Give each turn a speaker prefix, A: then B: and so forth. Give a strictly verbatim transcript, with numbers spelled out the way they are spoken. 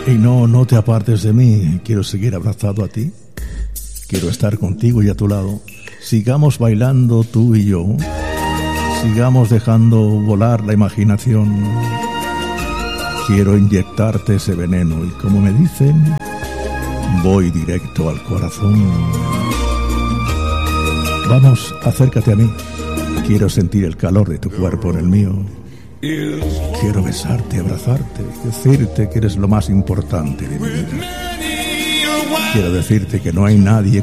A: Y no, no te apartes de mí. Quiero seguir abrazado a ti. Quiero estar contigo y a tu lado. Sigamos bailando tú y yo. Sigamos dejando volar la imaginación. Quiero inyectarte ese veneno y, como me dicen, voy directo al corazón. Vamos, acércate a mí. Quiero sentir el calor de tu cuerpo en el mío. Quiero besarte, abrazarte, decirte que eres lo más importante de mi vida. Quiero decirte que no hay nadie